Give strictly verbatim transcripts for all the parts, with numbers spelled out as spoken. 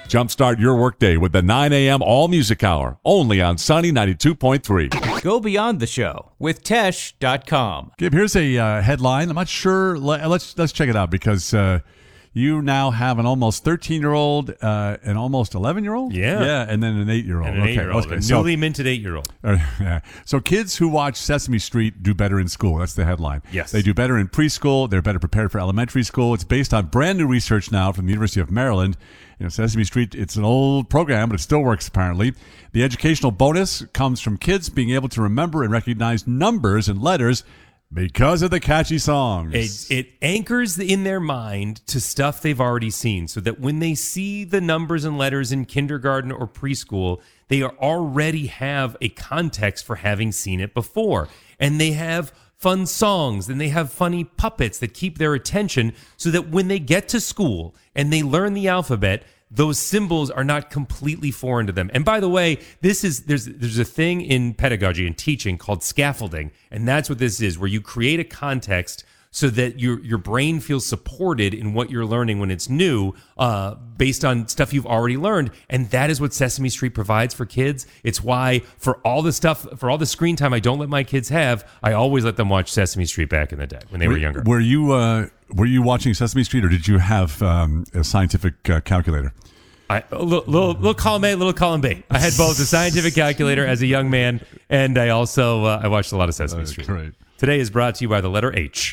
Jumpstart your workday with the nine a.m. All Music Hour, only on Sunny ninety-two point three. Go beyond the show with Tesh dot com. Gib, here's a uh, headline. I'm not sure. Let's let's check it out because uh, you now have an almost thirteen-year-old, uh, an almost eleven-year-old? Yeah. Yeah, and then an eight-year-old. And an okay, eight-year-old, okay. a So, newly minted eight-year-old. Uh, yeah. So kids who watch Sesame Street do better in school. That's the headline. Yes. They do better in preschool. They're better prepared for elementary school. It's based on brand new research now from the University of Maryland. You know, Sesame Street, it's an old program, but it still works apparently. The educational bonus comes from kids being able to remember and recognize numbers and letters because of the catchy songs. It, it anchors in their mind to stuff they've already seen so that when they see the numbers and letters in kindergarten or preschool, they are already have a context for having seen it before. And they have fun songs and they have funny puppets that keep their attention so that when they get to school and they learn the alphabet, those symbols are not completely foreign to them. And by the way, this is there's there's a thing in pedagogy and teaching called scaffolding, and that's what this is, where you create a context so that your your brain feels supported in what you're learning when it's new, uh, based on stuff you've already learned. And that is what Sesame Street provides for kids. It's why for all the stuff, for all the screen time I don't let my kids have, I always let them watch Sesame Street back in the day when they were, were younger. Were you uh, were you watching Sesame Street, or did you have um, a scientific uh, calculator? I, a little, little, little column A, little column B. I had both a scientific calculator as a young man, and I also uh, I watched a lot of Sesame Uh, Street. great. Today is brought to you by the letter H.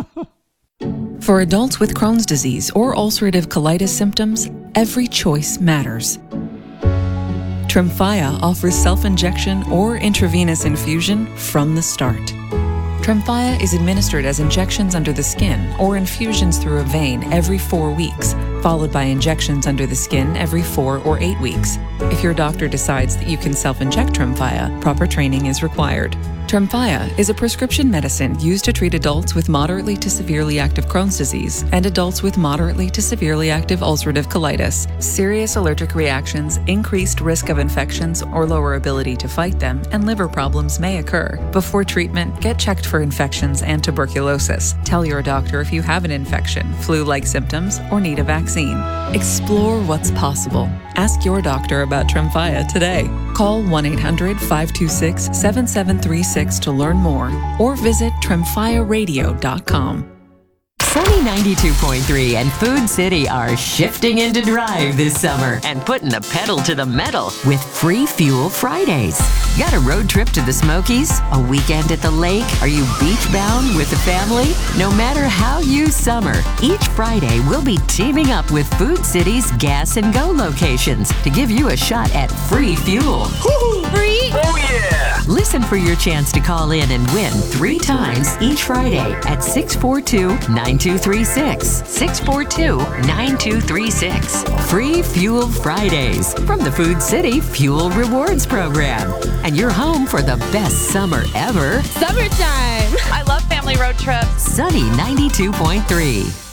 For adults with Crohn's disease or ulcerative colitis symptoms, every choice matters. Tremfya offers self-injection or intravenous infusion from the start. Tremfya is administered as injections under the skin or infusions through a vein every four weeks, followed by injections under the skin every four or eight weeks. If your doctor decides that you can self-inject Tremfya, proper training is required. Tremfya is a prescription medicine used to treat adults with moderately to severely active Crohn's disease and adults with moderately to severely active ulcerative colitis. Serious allergic reactions, increased risk of infections or lower ability to fight them, and liver problems may occur. Before treatment, get checked for infections and tuberculosis. Tell your doctor if you have an infection, flu-like symptoms, or need a vaccine. Explore what's possible. Ask your doctor about Tremfya today. Call one eight hundred five two six seven seven three six to learn more, or visit tremfya radio dot com. Sunny ninety-two point three and Food City are shifting into drive this summer and putting the pedal to the metal with Free Fuel Fridays. Got a road trip to the Smokies? A weekend at the lake? Are you beach bound with the family? No matter how you summer, each Friday we'll be teaming up with Food City's Gas and Go locations to give you a shot at free fuel. Free? Oh yeah! Listen for your chance to call in and win three times each Friday at six four two, nine two three six. six four two, nine two three six. Free Fuel Fridays from the Food City Fuel Rewards Program. And you're home for the best summer ever. Summertime! I love family road trips. Sunny ninety-two point three.